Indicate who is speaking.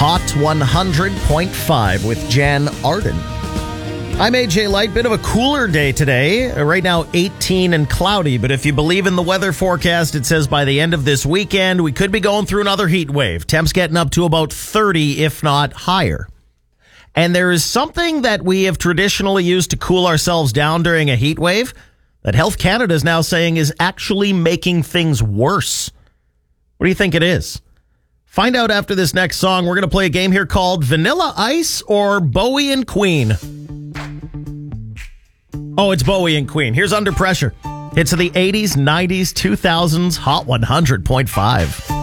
Speaker 1: Hot 100.5 with Jan Arden. I'm AJ Light. Bit of a cooler day today. Right now, 18 and cloudy. But if you believe in the weather forecast, it says by the end of this weekend, we could be going through another heat wave. Temps getting up to about 30, if not higher. And there is something that we have traditionally used to cool ourselves down during a heat wave that Health Canada is now saying is actually making things worse. What do you think it is? Find out after this next song. We're going to play a game here called Vanilla Ice or Bowie and Queen. Oh, it's Bowie and Queen. Here's Under Pressure. Hits of the 80s, 90s, 2000s, Hot 100.5.